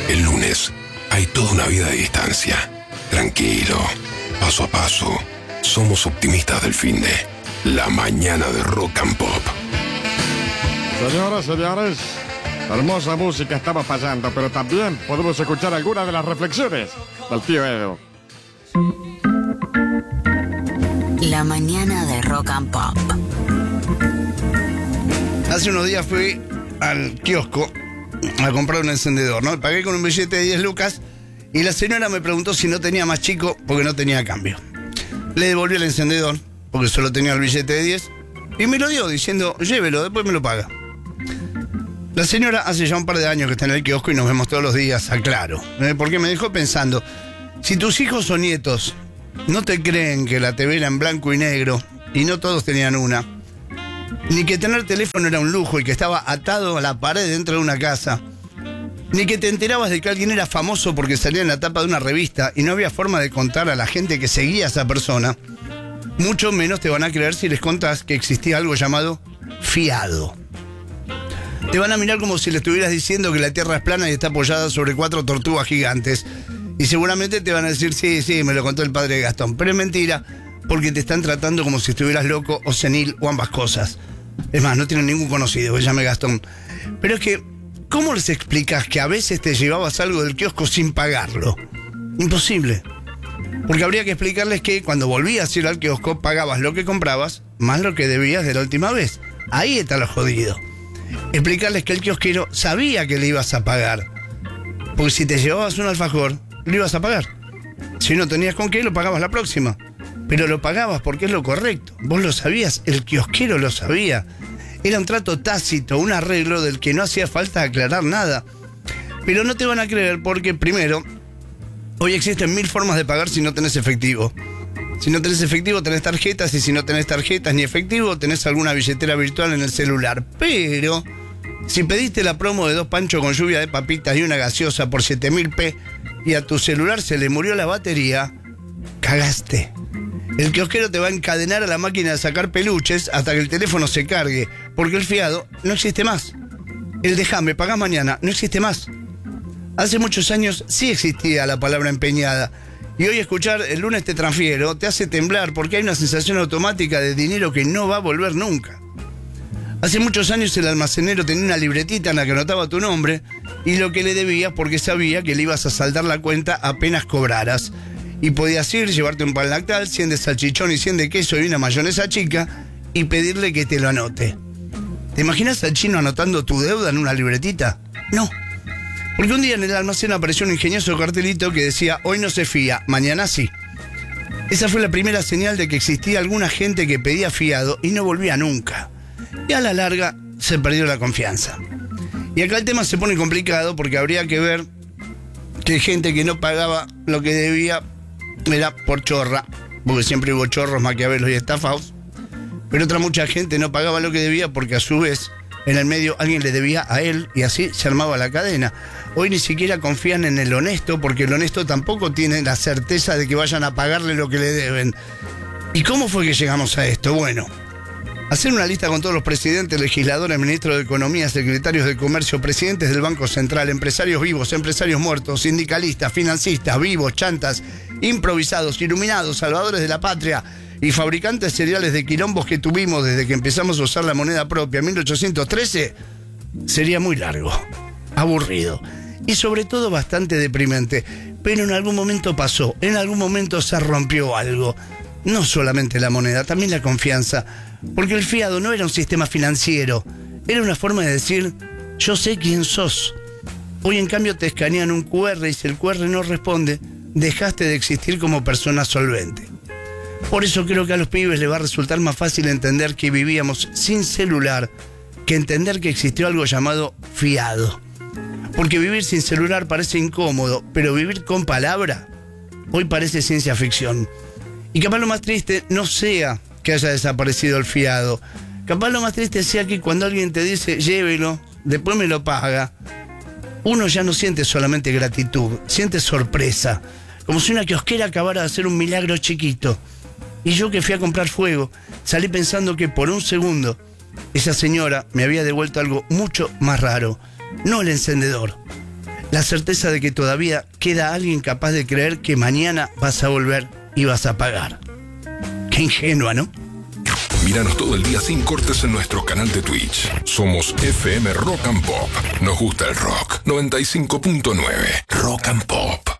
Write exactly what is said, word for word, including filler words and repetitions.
El lunes hay toda una vida de distancia. Tranquilo, paso a paso. Somos optimistas del finde. La mañana de Rock and Pop. Señoras, señores, hermosa música estamos pasando, pero también podemos escuchar algunas de las reflexiones del tío Edo. La mañana de Rock and Pop. Hace unos días fui al kiosco a comprar un encendedor, ¿no? Pagué con un billete de diez lucas y la señora me preguntó si no tenía más chico porque no tenía cambio. Le devolví el encendedor porque solo tenía el billete de diez y me lo dio diciendo, llévelo, después me lo paga. La señora hace ya un par de años que está en el kiosco y nos vemos todos los días, aclaro, ¿eh? Porque me dejó pensando, si tus hijos o nietos no te creen que la T V era en blanco y negro y no todos tenían una, ni que tener teléfono era un lujo y que estaba atado a la pared dentro de una casa, ni que te enterabas de que alguien era famoso porque salía en la tapa de una revista y no había forma de contar a la gente que seguía a esa persona, mucho menos te van a creer si les contás que existía algo llamado fiado. Te van a mirar como si le estuvieras diciendo que la tierra es plana y está apoyada sobre cuatro tortugas gigantes. Y seguramente te van a decir, sí, sí, me lo contó el padre de Gastón. Pero es mentira, porque te están tratando como si estuvieras loco o senil o ambas cosas. Es más, no tienen ningún conocido que se llame Gastón. Pero es que, ¿cómo les explicas que a veces te llevabas algo del kiosco sin pagarlo? Imposible. Porque habría que explicarles que cuando volvías a ir al kiosco pagabas lo que comprabas más lo que debías de la última vez. Ahí está lo jodido. Explicarles que el kiosquero sabía que le ibas a pagar. Porque si te llevabas un alfajor, lo ibas a pagar. Si no tenías con qué, lo pagabas la próxima. Pero lo pagabas porque es lo correcto. Vos lo sabías, el kiosquero lo sabía. Era un trato tácito, un arreglo del que no hacía falta aclarar nada. Pero no te van a creer porque, primero, hoy existen mil formas de pagar si no tenés efectivo. Si no tenés efectivo, tenés tarjetas, y si no tenés tarjetas ni efectivo, tenés alguna billetera virtual en el celular. Pero, si pediste la promo de dos panchos con lluvia de papitas y una gaseosa por siete mil pesos y a tu celular se le murió la batería, cagaste. El kiosquero te va a encadenar a la máquina de sacar peluches hasta que el teléfono se cargue, porque el fiado no existe más. El déjame, pagás mañana, no existe más. Hace muchos años sí existía la palabra empeñada. Y hoy escuchar el lunes te transfiero te hace temblar porque hay una sensación automática de dinero que no va a volver nunca. Hace muchos años el almacenero tenía una libretita en la que anotaba tu nombre y lo que le debías porque sabía que le ibas a saldar la cuenta apenas cobraras. Y podías ir, llevarte un pan lactal, cien de salchichón y cien de queso y una mayonesa chica y pedirle que te lo anote. ¿Te imaginas al chino anotando tu deuda en una libretita? No. Porque un día en el almacén apareció un ingenioso cartelito que decía, hoy no se fía, mañana sí. Esa fue la primera señal de que existía alguna gente que pedía fiado y no volvía nunca. Y a la larga se perdió la confianza. Y acá el tema se pone complicado porque habría que ver que gente que no pagaba lo que debía era por chorra, porque siempre hubo chorros, maquiavelos y estafados. Pero otra mucha gente no pagaba lo que debía porque a su vez en el medio alguien le debía a él y así se armaba la cadena. Hoy ni siquiera confían en el honesto porque el honesto tampoco tiene la certeza de que vayan a pagarle lo que le deben. ¿Y cómo fue que llegamos a esto? Bueno, hacer una lista con todos los presidentes, legisladores, ministros de Economía, secretarios de Comercio, presidentes del Banco Central, empresarios vivos, empresarios muertos, sindicalistas, financistas, vivos, chantas, improvisados, iluminados, salvadores de la patria y fabricantes seriales de quilombos que tuvimos desde que empezamos a usar la moneda propia en mil ochocientos trece, sería muy largo, aburrido y sobre todo bastante deprimente. Pero en algún momento pasó, en algún momento se rompió algo. No solamente la moneda, también la confianza. Porque el fiado no era un sistema financiero, era una forma de decir, yo sé quién sos. Hoy en cambio te escanean un cu erre y si el cu erre no responde, dejaste de existir como persona solvente. Por eso creo que a los pibes les va a resultar más fácil entender que vivíamos sin celular que entender que existió algo llamado fiado. Porque vivir sin celular parece incómodo, pero vivir con palabra hoy parece ciencia ficción. Y capaz lo más triste no sea que haya desaparecido el fiado. Capaz lo más triste sea que cuando alguien te dice llévelo, después me lo paga, uno ya no siente solamente gratitud, siente sorpresa. Como si una kiosquera acabara de hacer un milagro chiquito. Y yo que fui a comprar fuego, salí pensando que por un segundo esa señora me había devuelto algo mucho más raro. No el encendedor. la certeza de que todavía queda alguien capaz de creer que mañana vas a volver y vas a pagar. Qué ingenua, ¿no? Míranos todo el día sin cortes en nuestro canal de Twitch. Somos F M Rock and Pop. Nos gusta el rock. noventa y cinco punto nueve Rock and Pop.